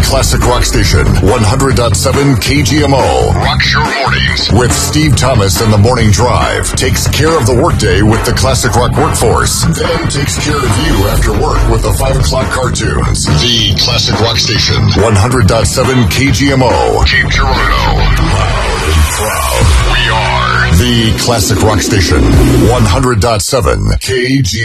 classic rock station, 100.7 KGMO. Rocks your mornings with Steve Thomas and the Morning Drive. Takes care of the workday with the classic rock workforce. Then takes care of you after work with the 5 o'clock cartoons. The classic rock station, 100.7 KGMO. Cape Girardeau. Loud and proud. We are the classic rock station, 100.7 KGMO.